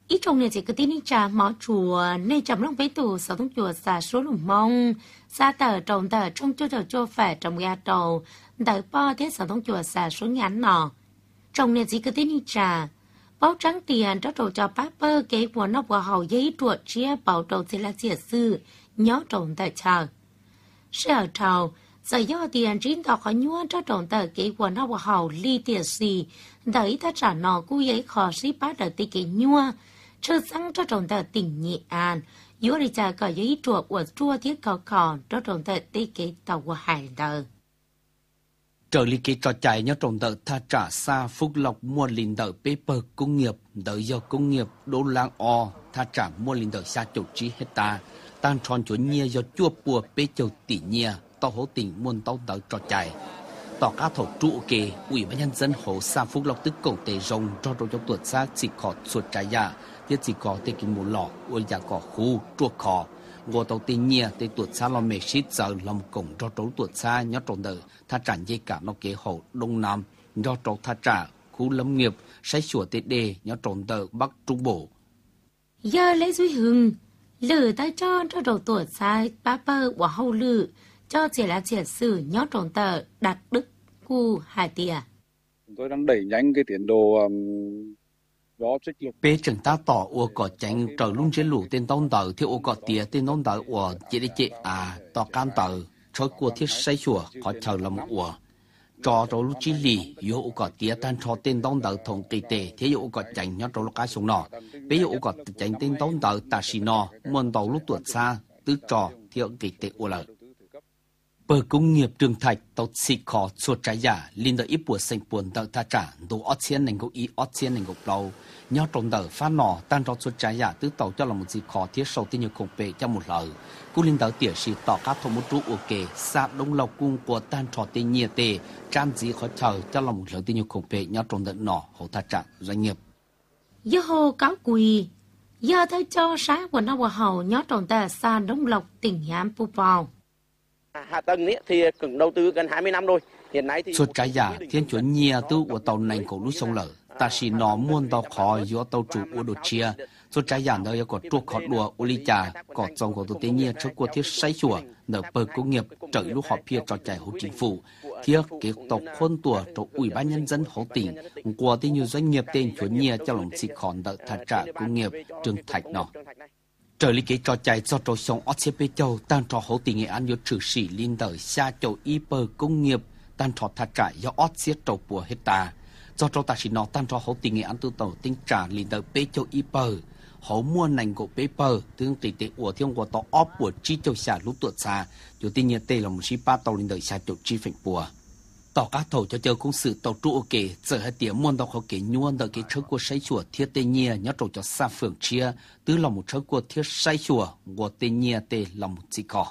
ít trong này chỉ có tin trà mỏ chùa nên chấm long bế tù sáu thông chùa xả số lủng mông xa tờ trồng tờ trong chỗ phải trồng gà trầu tờ po thế sáu thông chùa xả số ngắn nọ trong này chỉ có tin trà báo trắng tiền cho trầu cho bác bơ kế của nó của hậu giấy chuột chia bảo trầu thì là chia sư nhớ trồng tờ chờ sợ trầu giờ do tiền chính tao khó nhua cho trồng tờ kế của nó của hậu ly tiền gì đợi ta trả nọ cú giấy khó xí bát đợi tì kế nhua chưa sáng cho trồng tờ tỉnh nhị an yếu đi chờ có giấy chuột của chua thiết khó khó cho trồng tờ tì kế tàu của hải đời trợ lý kế trò chạy nhớ trồng tờ tha trả xa phúc lộc mua linh tờ paper công nghiệp đợi do công nghiệp đô lang o tha trả mua linh tờ xa chục trí hecta tan tròn chuột nhia do chua bùa bê châu tỷ nhia tàu hỗ tỉnh muôn tàu tờ trò chạy tỏ cá thổ trụ kê ủy ban nhân dân hồ xa phúc lộc tức cổng tề rồng cho trong tuột xa chỉ có suốt trái ya thiết chỉ có tê kinh mù lọ ôi ya có khu chuột khó ngô tàu tê nhia tê tuột xa lo mê xít giờ lòng cổng cho trấu tuột xa nhớ trồng đời tha trả dây cả nó kế hậu đông nam do trấu tha trả khu lâm nghiệp say sủa tê đề nhớ trồng đời bắc trung bộ giờ lấy duy hưng lử tay cho đầu tuột xa ba bơ của hậu lử cho chỉ là triển sử nhớ trồng tờ đặt đức cu hải tìa tôi đang đẩy nhanh cái tiến độ bê chẳng ta tỏ ua cỏ chanh trở luôn chế lũ tên tông tờ theo ua cỏ tía tên tông tờ ua chế đi chế tỏ can tờ cho cua thiết say chùa có chờ làm ua cho trâu lúc chi lì yếu ua cỏ tía tan cho tên tông tờ thùng kỳ tề thế ua cỏ chanh nhớ trâu lúc cá súng nọ bê ua cỏ chanh tên tông tờ ta xì nọ muôn tàu lúc tuột xa tứ trò theo kỳ tề ua lợi bờ công nghiệp Trường Thạch tàu xịt khó suốt trái giả liên đợi ít bùa xanh buồn tàu tha trả đồ ót xiên nền gốc ý ót xiên nền gốc lâu nhớ trong tàu phát nỏ tan cho suốt trái giả tứ tàu cho là một gì khó thiết sâu tin nhiều khổng bệ cho một lời cú liên đợi tỉa xì tỏ các thông một trụ ok xa đông lộc cung của tan trò tên nhia tề trang gì khó chờ cho là một lời tin nhiều khổng bệ nhớ trong tàu nỏ hậu tha trả doanh nghiệp giờ hồ cáo quỳ giờ thấy cho sáng của nó của hậu nhớ trong tàu xa đông lộc tỉnh Hàm Phu Pào hạ tầng thì cũng đầu tư gần 20 năm rồi. Hiện nay thì suốt trái giả thiên chuẩn nhia tu của tàu này cổ lút sông lở ta chỉ nó muôn tàu khó do tàu chủ của đột chia suốt trái giả nơi có chuột khó đùa uli trà có trong của tàu tên nhia cho của thiết say chùa nở bờ công nghiệp trợ lúc họ phía cho chạy hỗ chính phủ thiết kế tàu khuôn tùa cho ủy ban nhân dân hỗ tỉnh của tên nhiều doanh nghiệp tên chuẩn nhia cho lòng xịt khòn đợi thả trả công nghiệp Trường Thạch nọ trợ lý kế trò chạy do trò sống OCP châu tan trò hậu tỉnh Nghệ An do trừ sĩ liên đời xa châu y bờ công nghiệp tan trò thả trả do OCP trò của hecta do trò ta chỉ nó tan trò hậu tỉnh Nghệ An từ tàu tinh trả liên đời bê châu y bờ hậu mua nành của bê bờ tương tỷ tệ của thiên của tàu óp của chi châu xả lúc tuột xa dù tin nhiên tê là một chi ba tàu liên đời xa châu chi phệnh bùa tỏ các thầu cho chơi công sự tàu trụ ok giờ hai tiếng muôn tàu khó kể nhuôn đợi cái车của say chùa thiết tê nhia nhớ trâu cho xa phường chia tứ là một车của thiết say chùa của tê nhia tê là một gì cỏ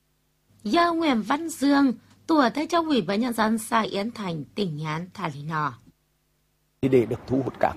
giờ Nguyễn Văn Dương tuổi thay cho ủy ban nhân dân xã Yến Thành tỉnh Hán thả lý nọ để được thu hút cả